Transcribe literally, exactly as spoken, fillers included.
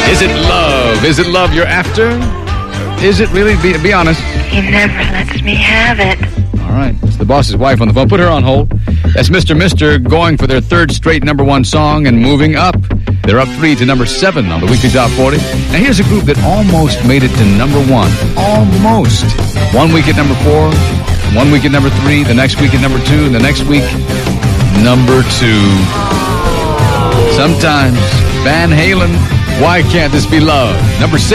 Is it love? Is it love you're after? Is it really? Be, be honest. He never lets me have it. All right. It's the boss's wife on the phone. Put her on hold. That's Mister Mister going for their third straight number one song and moving up. They're up three to number seven on the weekly top forty. Now here's a group that almost made it to number one. Almost. One week at number four. One week at number three. The next week at number two. And the next week, number two. Sometimes Van Halen. Why Can't This Be Love? Number six.